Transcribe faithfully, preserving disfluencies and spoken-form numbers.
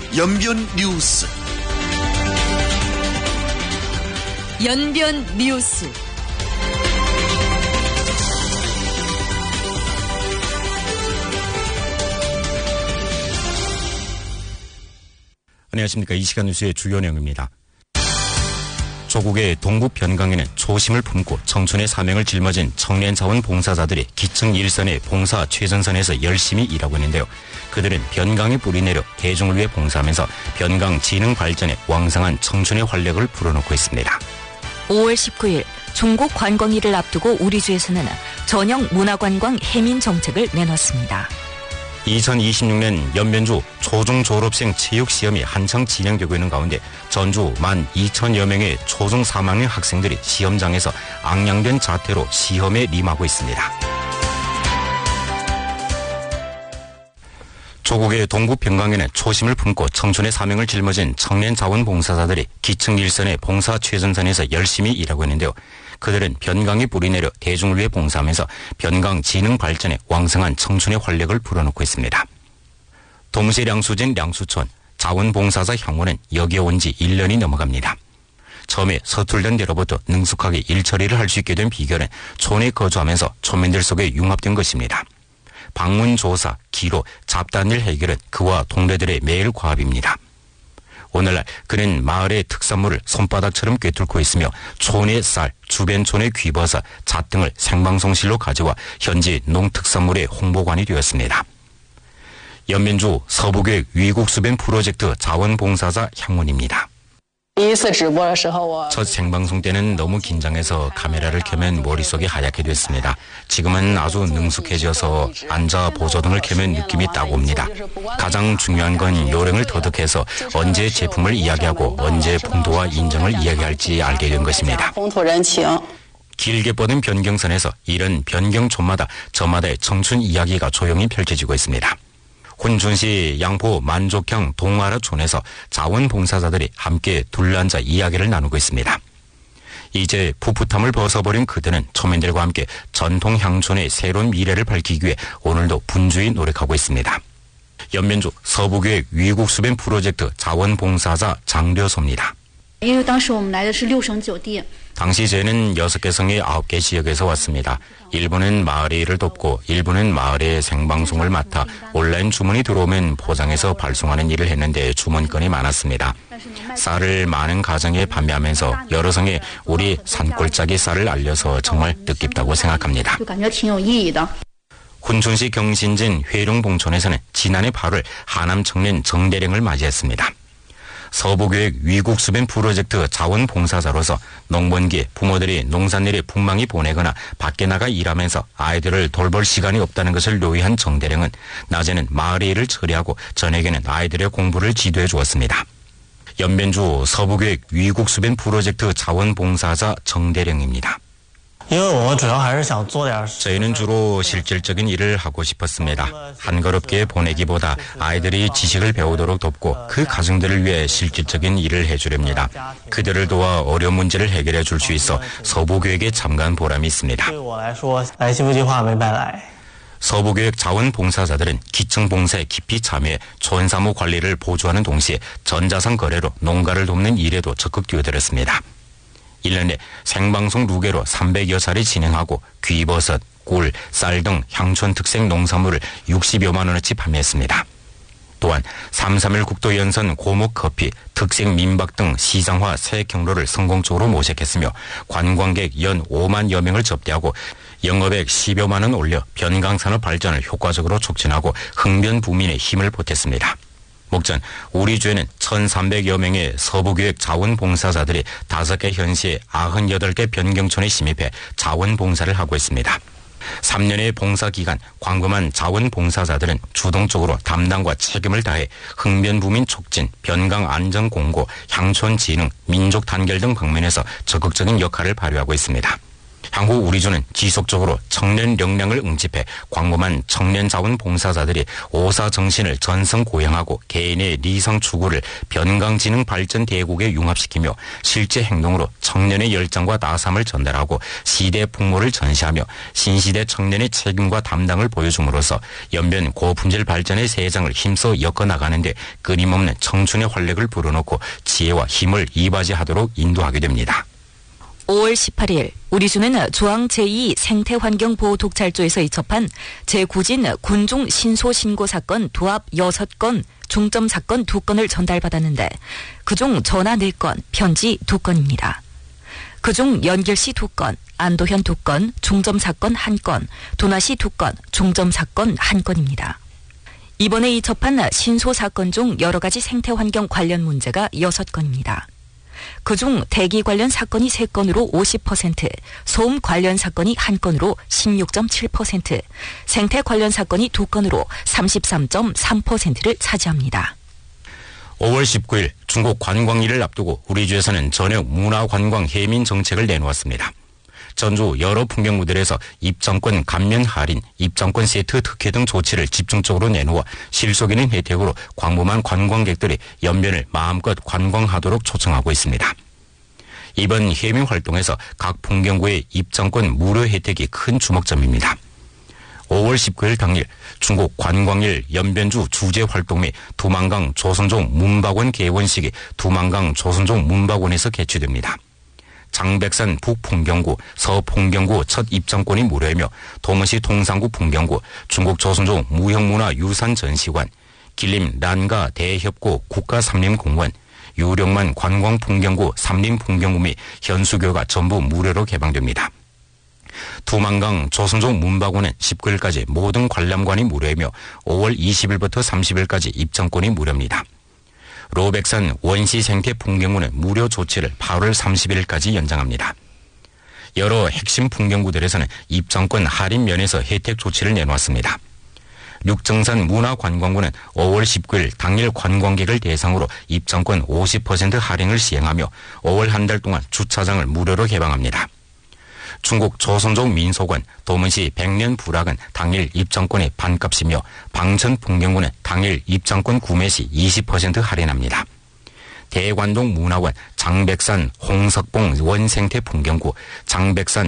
연변 뉴스. 연변 뉴스. 안녕하십니까. 이 시간 뉴스의 주요 내용입니다. 조국의 동북 변강에는 초심을 품고 청춘의 사명을 짊어진 청년 자원 봉사자들이 기층 일선의 봉사 최전선에서 열심히 일하고 있는데요. 그들은 변강에 뿌리 내려 대중을 위해 봉사하면서 변강 진흥 발전에 왕성한 청춘의 활력을 불어넣고 있습니다. 오월 십구일 중국 관광일을 앞두고 우리 주에서는 전형 문화관광 해민 정책을 내놨습니다. 이천이십육년 연변주 초중 졸업생 체육시험이 한창 진행되고 있는 가운데 전주 만 이천여 명의 초중 삼 학년 학생들이 시험장에서 앙양된 자태로 시험에 임하고 있습니다. 조국의 동북 변강에는 초심을 품고 청춘의 사명을 짊어진 청년 자원봉사자들이 기층 일선의 봉사 최전선에서 열심히 일하고 있는데요. 그들은 변강에 뿌리 내려 대중을 위해 봉사하면서 변강 진흥 발전에 왕성한 청춘의 활력을 불어넣고 있습니다. 동시 량수진 량수촌 자원봉사자 향후는 여기에 온 지 일 년이 넘어갑니다. 처음에 서툴던 데로부터 능숙하게 일처리를 할 수 있게 된 비결은 촌에 거주하면서 촌민들 속에 융합된 것입니다. 방문 조사, 기로, 잡다한 일 해결은 그와 동료들의 매일 과업입니다. 오늘날 그는 마을의 특산물을 손바닥처럼 꿰뚫고 있으며 촌의 쌀, 주변 촌의 귀버섯, 잣 등을 생방송실로 가져와 현지 농특산물의 홍보관이 되었습니다. 연변주 서부교육 위국수변 프로젝트 자원봉사자 향문입니다. 첫 생방송 때는 너무 긴장해서 카메라를 켜면 머릿속이 하얗게 됐습니다. 지금은 아주 능숙해져서 앉아 보조등을 켜면 느낌이 딱 옵니다. 가장 중요한 건 요령을 터득해서 언제 제품을 이야기하고 언제 풍토와 인정을 이야기할지 알게 된 것입니다. 길게 뻗은 변경선에서 이런 변경촌마다 저마다의 청춘 이야기가 조용히 펼쳐지고 있습니다. 혼춘시 양포 만족형 동아라촌에서 자원봉사자들이 함께 둘러앉아 이야기를 나누고 있습니다. 이제 풋풋함을 벗어버린 그들은 초민들과 함께 전통 향촌의 새로운 미래를 밝히기 위해 오늘도 분주히 노력하고 있습니다. 연변주 서부교육 위국수변 프로젝트 자원봉사자 장려소입니다. 당시 저희는 여섯 개 성의 아홉 개 지역에서 왔습니다. 일부는 마을의 일을 돕고 일부는 마을의 생방송을 맡아 온라인 주문이 들어오면 포장해서 발송하는 일을 했는데 주문건이 많았습니다. 쌀을 많은 가정에 판매하면서 여러 성에 우리 산골짜기 쌀을 알려서 정말 뜻깊다고 생각합니다. 훈춘시 경신진 회룡봉촌에서는 지난해 팔월 하남 청년 정대령을 맞이했습니다. 서부교육 위국수변 프로젝트 자원봉사자로서 농번기에 부모들이 농산일에 분망이 보내거나 밖에 나가 일하면서 아이들을 돌볼 시간이 없다는 것을 료이한 정대령은 낮에는 마을의 일을 처리하고 저녁에는 아이들의 공부를 지도해 주었습니다. 연변주 서부교육 위국수변 프로젝트 자원봉사자 정대령입니다. 저희는 주로 실질적인 일을 하고 싶었습니다. 한가롭게 보내기보다 아이들이 지식을 배우도록 돕고 그 가정들을 위해 실질적인 일을 해주렵니다. 그들을 도와 어려운 문제를 해결해 줄 수 있어 서부교육에 참가한 보람이 있습니다. 서부교육 자원봉사자들은 기층봉사에 깊이 참여해 촌사무 관리를 보조하는 동시에 전자상 거래로 농가를 돕는 일에도 적극 뛰어들었습니다. 일 년에 생방송 루게로 삼백여 차례 진행하고 귀버섯, 꿀, 쌀 등 향촌 특색 농산물을 육십여만 원어치 판매했습니다. 또한 삼삼일 국도연선 고목커피, 특색 민박 등 시장화 새 경로를 성공적으로 모색했으며 관광객 연 오만여 명을 접대하고 영업액 십여만 원 올려 변강산업 발전을 효과적으로 촉진하고 흥변 부민의 힘을 보탰습니다. 목전 우리 주에는 천삼백여 명의 서부교육 자원봉사자들이 다섯 개 현시에 구십팔 개 변경촌에 심입해 자원봉사를 하고 있습니다. 삼 년의 봉사기간 광범한 자원봉사자들은 주동적으로 담당과 책임을 다해 흥변부민 촉진, 변강 안전 공고, 향촌 진흥, 민족 단결 등 방면에서 적극적인 역할을 발휘하고 있습니다. 향후 우리주는 지속적으로 청년 역량을 응집해 광범한 청년 자원 봉사자들이 오사 정신을 전성 고양하고 개인의 리성 추구를 변강지능 발전 대국에 융합시키며 실제 행동으로 청년의 열정과 따삼을 전달하고 시대 풍모를 전시하며 신시대 청년의 책임과 담당을 보여줌으로써 연변 고품질 발전의 세장을 힘써 엮어나가는 데 끊임없는 청춘의 활력을 불어넣고 지혜와 힘을 이바지하도록 인도하게 됩니다. 오월 십팔일 우리주는 조항 제이 생태환경보호 독찰조에서 이첩한 제구진 군중 신소 신고 사건 도합 여섯 건, 중점 사건 두 건을 전달받았는데 그중 전화 네 건, 편지 두 건입니다. 그중 연결시 두 건, 안도현 두 건, 중점 사건 한 건, 도나시 두 건, 중점 사건 한 건입니다. 이번에 이첩한 신소 사건 중 여러 가지 생태환경 관련 문제가 여섯 건입니다. 그중 대기 관련 사건이 세 건으로 오십 퍼센트, 소음 관련 사건이 한 건으로 십육 점 칠 퍼센트, 생태 관련 사건이 두 건으로 삼십삼 점 삼 퍼센트를 차지합니다. 오월 십구일 중국 관광일을 앞두고 우리주에서는 전역 문화관광 해민 정책을 내놓았습니다. 전주 여러 풍경구들에서 입장권 감면 할인, 입장권 세트 특혜 등 조치를 집중적으로 내놓아 실속 있는 혜택으로 광범한 관광객들이 연변을 마음껏 관광하도록 초청하고 있습니다. 이번 해민 활동에서 각 풍경구의 입장권 무료 혜택이 큰 주목점입니다. 오월 십구일 당일 중국 관광일 연변주 주제 활동 및 두만강 조선종 문박원 개원식이 두만강 조선종 문박원에서 개최됩니다. 장백산 북풍경구, 서풍경구 첫 입장권이 무료이며 도문시 통상구 풍경구, 중국 조선종 무형문화유산 전시관, 길림 난가 대협구 국가삼림공원, 유령만 관광풍경구 삼림풍경구 및 현수교가 전부 무료로 개방됩니다. 두만강 조선종 문박원은 십구일까지 모든 관람관이 무료이며 오월 이십일부터 삼십일까지 입장권이 무료입니다. 로백산 원시생태풍경구는 무료 조치를 팔월 삼십일까지 연장합니다. 여러 핵심 풍경구들에서는 입장권 할인 면에서 혜택 조치를 내놓았습니다. 육정산 문화관광구는 오월 십구일 당일 관광객을 대상으로 입장권 오십 퍼센트 할인을 시행하며 오월 한 달 동안 주차장을 무료로 개방합니다. 중국 조선종 민속원, 도문시 백년 불악은 당일 입장권의 반값이며 방천 풍경구는 당일 입장권 구매 시 이십 퍼센트 할인합니다. 대관동 문화원, 장백산 홍석봉 원생태 풍경구, 장백산